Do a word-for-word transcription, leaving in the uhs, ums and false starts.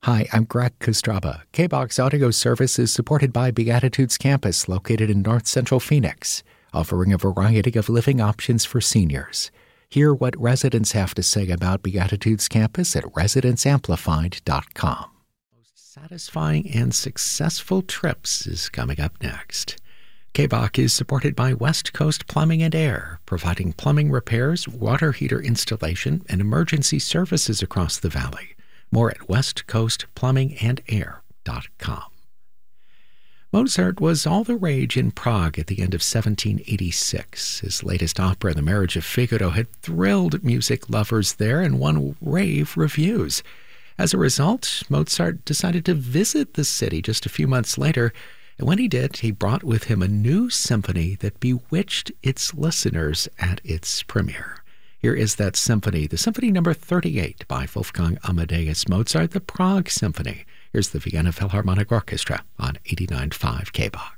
Hi, I'm Greg Kostraba. K-BOX Audio Service is supported by Beatitudes Campus, located in North Central Phoenix, offering a variety of living options for seniors. Hear what residents have to say about Beatitudes Campus at residents amplified dot com. Most satisfying and successful trips is coming up next. K B O C is supported by West Coast Plumbing and Air, providing plumbing repairs, water heater installation, and emergency services across the valley. More at west coast plumbing and air dot com. Mozart was all the rage in Prague at the end of seventeen eighty-six. His latest opera, The Marriage of Figaro, had thrilled music lovers there and won rave reviews. As a result, Mozart decided to visit the city just a few months later, and when he did, he brought with him a new symphony that bewitched its listeners at its premiere. Here is that symphony, the Symphony Number thirty-eight by Wolfgang Amadeus Mozart, the Prague Symphony. Here's the Vienna Philharmonic Orchestra on eighty-nine point five K B O C.